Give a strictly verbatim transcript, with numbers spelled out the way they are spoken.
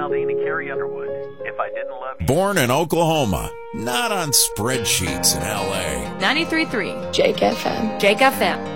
Aldean and Carrie Underwood. If I Didn't Love You. Born in Oklahoma, not on spreadsheets in L A. ninety-three point three Jake F M. Jake F M.